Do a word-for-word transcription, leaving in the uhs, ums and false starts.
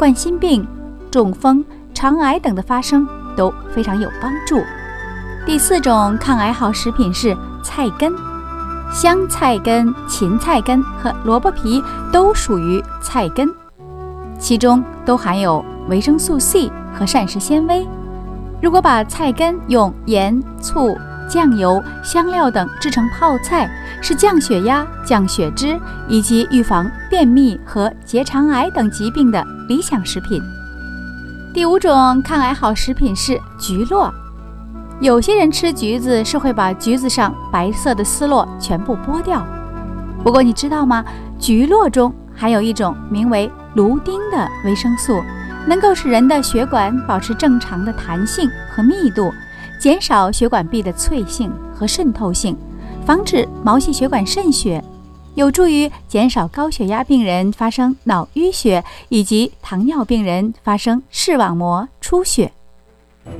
冠心病、中风、肠癌等的发生都非常有帮助。第四种抗癌好食品是菜根，香菜根、芹菜根和萝卜皮都属于菜根，其中都含有维生素 C 和膳食纤维。如果把菜根用盐、醋、酱油、香料等制成泡菜，是降血压、降血脂以及预防便秘和结肠癌等疾病的理想食品。第五种抗癌好食品是橘络。有些人吃橘子是会把橘子上白色的丝络全部剥掉，不过你知道吗？橘络中含有一种名为芦丁的维生素，能够使人的血管保持正常的弹性和密度，减少血管壁的脆性和渗透性，防止毛细血管渗血，有助于减少高血压病人发生脑淤血以及糖尿病人发生视网膜出血。